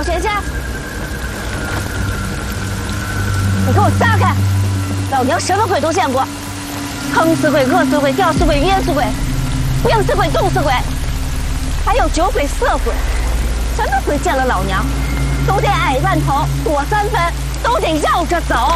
闲家，你给我撒开！老娘什么鬼都见过，坑死鬼、饿死鬼、吊死鬼、噎死鬼、病死鬼、冻死鬼，还有酒鬼、色鬼，什么鬼见了老娘，都得矮半头，躲3分，都得绕着走。